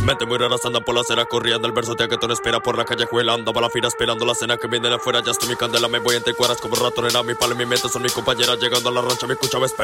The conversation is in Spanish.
Mente muy raras andan por la acera corriendo. El verso te que tú no espera por la calle juelando. Va la fila esperando la cena que viene de afuera. Ya estoy mi candela, me voy entre cuadras como ratón. Era mi palo y mi mente son mis compañeras. Llegando a la rancha, me escuchaba espera.